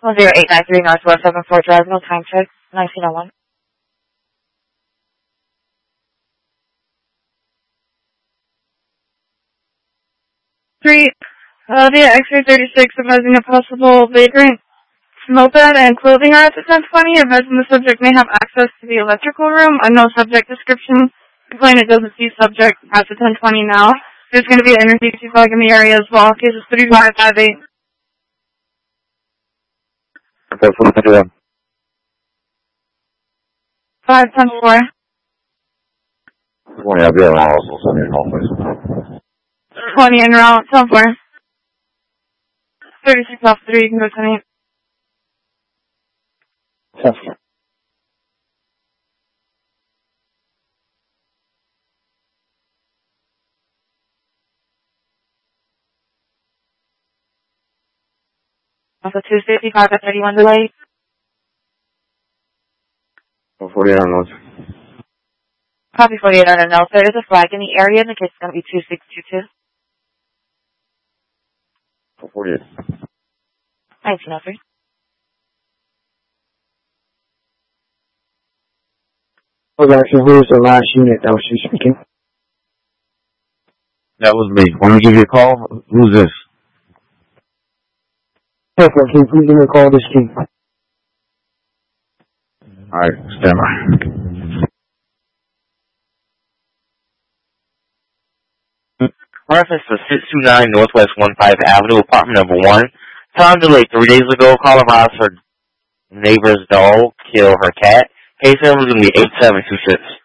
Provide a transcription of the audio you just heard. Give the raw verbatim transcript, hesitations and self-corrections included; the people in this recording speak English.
one zero eight nine three Northwest seven four Drive, no time check, nineteen oh one. Three, uh, via X-ray thirty-six, advising a possible vagrant moped and clothing are at the ten twenty, advising the subject may have access to the electrical room, a no subject description, complainant doesn't see subject at the ten twenty now. There's going to be an emergency flag in the area as well, cases three five five eight. Okay, four fifty-one. five ten four. twenty, I'll be around also, send me a call, please. twenty en route, ten four. thirty-six off three, you can go twenty-eight. ten four. Also two fifty-five at thirty-one delay. four forty-eight on notes. Copy forty-eight on a note. There is a flag in the area, and the case is going to be two six two two. four forty-eight. nineteen oh three. Okay, so who's the last unit that was you speaking? That was me. Want me to give you a call? Who's this? Perfect, can you please give me a call this key? Alright, stand by. Reference to six two nine Northwest fifteen Avenue, apartment number one. Time delayed three days ago. Caller house her neighbor's dog kill her cat. Case number is going to be eight seven two six.